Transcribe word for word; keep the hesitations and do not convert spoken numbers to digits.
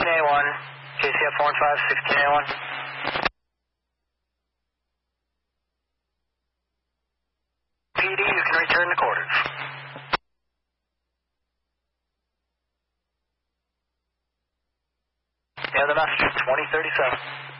sixteen A one, J C F four one five, sixteen A one. P D, you can return to quarters. Yeah, the message, twenty thirty-seven.